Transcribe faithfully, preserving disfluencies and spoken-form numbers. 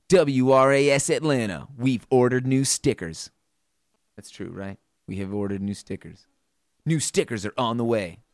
W R A S Atlanta. We've ordered new stickers. That's true, right? We have ordered new stickers. New stickers are on the way.